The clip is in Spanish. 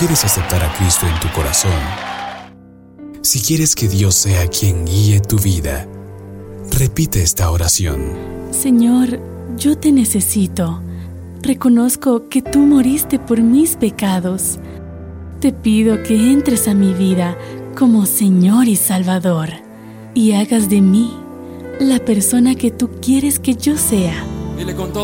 quieres aceptar a Cristo en tu corazón, si quieres que Dios sea quien guíe tu vida, repite esta oración. Señor, yo te necesito. Reconozco que tú moriste por mis pecados. Te pido que entres a mi vida como Señor y Salvador y hagas de mí la persona que tú quieres que yo sea. Dile con todo.